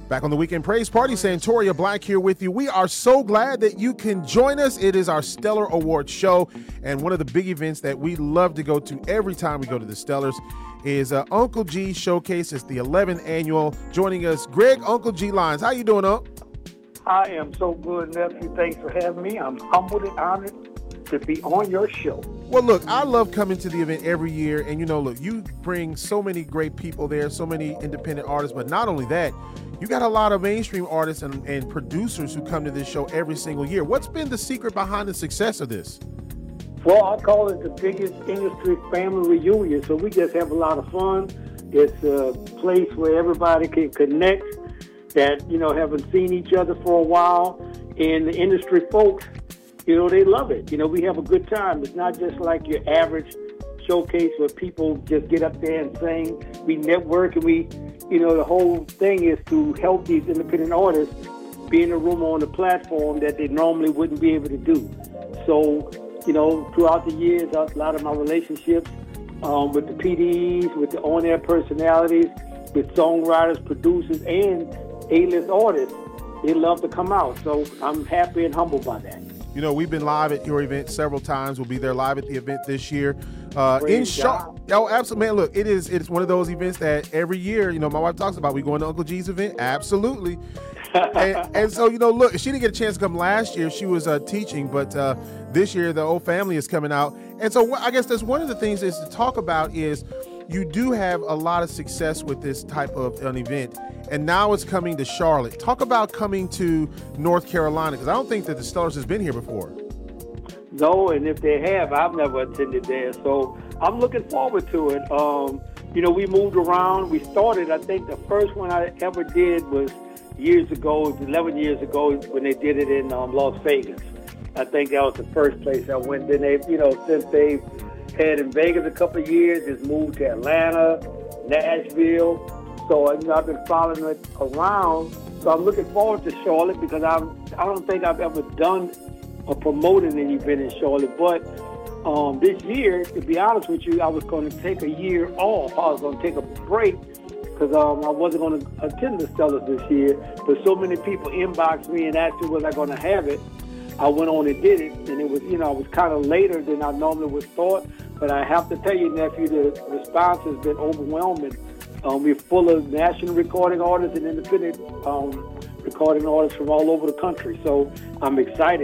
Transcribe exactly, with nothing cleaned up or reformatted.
Back on the Weekend Praise Party, Santoria Black here with you. We are so glad that you can join us. It is our Stellar Awards show, and one of the big events that we love to go to every time we go to the Stellars is uh, Uncle G Showcase. It's the eleventh annual. Joining us, Greg Uncle G Lyons. How you doing, Unc? I am so good, nephew. Thanks for having me. I'm humbled and honored to be on your show. Well, look, I love coming to the event every year, and you know, look, you bring so many great people there, so many independent artists, but not only that, you got a lot of mainstream artists and, and producers who come to this show every single year. What's been the secret behind the success of this? Well, I call it the biggest industry family reunion, so we just have a lot of fun. It's a place where everybody can connect that, you know, haven't seen each other for a while, and the industry folks, you know, they love it. You know, we have a good time. It's not just like your average showcase where people just get up there and sing. We network, and we, you know, the whole thing is to help these independent artists be in a room on a platform that they normally wouldn't be able to do. So, you know, throughout the years, a lot of my relationships um, with the P D Es, with the on-air personalities, with songwriters, producers, and A-list artists, they love to come out. So I'm happy and humbled by that. You know, we've been live at your event several times. We'll be there live at the event this year. Uh, in Charlotte. Oh, absolutely, man. Look, it is it's one of those events that every year, you know, my wife talks about. We going to Uncle G's event? Absolutely. and, and so, you know, look, she didn't get a chance to come last year. She was uh, teaching, but uh, this year the whole family is coming out. And so I guess that's one of the things is to talk about is you do have a lot of success with this type of an event, and now it's coming to Charlotte. Talk about coming to North Carolina, because I don't think that the Stellars has been here before. No, and if they have, I've never attended there, so I'm looking forward to it. Um, you know, we moved around. We started, I think the first one I ever did was years ago, eleven years ago, when they did it in um, Las Vegas. I think that was the first place I went. Then they, you know, since they've had in Vegas a couple of years, it's moved to Atlanta, Nashville. So you know, I've been following it around. So I'm looking forward to Charlotte because I'm, I don't think I've ever done or promoted an event in Charlotte. But um, this year, to be honest with you, I was going to take a year off. I was going to take a break because um, I wasn't going to attend the Stellars this year. But so many people inboxed me and asked me was I going to have it. I went on and did it, and it was, you know, it was kind of later than I normally would thought. But I have to tell you, nephew, the response has been overwhelming. Um, we're full of national recording artists and independent um, recording artists from all over the country. So I'm excited.